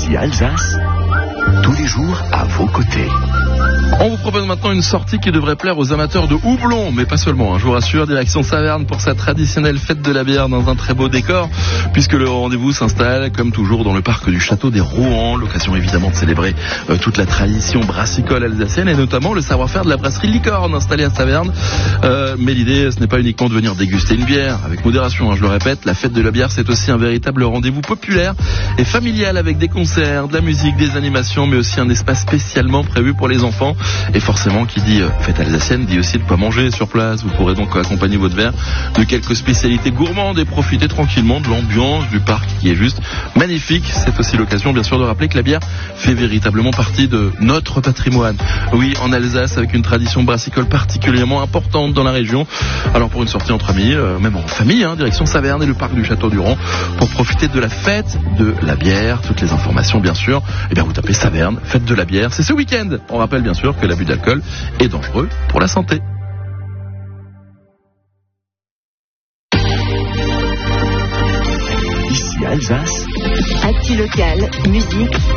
Ici Alsace, tous les jours à vos côtés. On vous propose maintenant une sortie qui devrait plaire aux amateurs de houblon, mais pas seulement, je vous rassure, direction Saverne pour sa traditionnelle fête de la bière dans un très beau décor, puisque le rendez-vous s'installe comme toujours dans le parc du château des Rouen, l'occasion évidemment de célébrer toute la tradition brassicole alsacienne et notamment le savoir-faire de la brasserie Licorne installée à Saverne. Mais l'idée, ce n'est pas uniquement de venir déguster une bière, avec modération, je le répète, la fête de la bière c'est aussi un véritable rendez-vous populaire et familial avec des concerts, de la musique, des animations, mais aussi un espace spécialement prévu pour les enfants. Et forcément, qui dit fête alsacienne dit aussi de quoi manger sur place. Vous pourrez donc accompagner votre verre de quelques spécialités gourmandes et profiter tranquillement de l'ambiance du parc qui est juste magnifique. C'est aussi l'occasion, bien sûr, de rappeler que la bière fait véritablement partie de notre patrimoine. Oui, en Alsace, avec une tradition brassicole particulièrement importante dans la région. Alors pour une sortie entre amis, même en famille, direction Saverne et le parc du Château du Rouen pour profiter de la fête de la bière. Toutes les informations, bien sûr, vous tapez Saverne, fête de la bière. C'est ce week-end. On rappelle bien sûr que l'abus d'alcool est dangereux pour la santé. Ici Alsace, Actu locale, musique,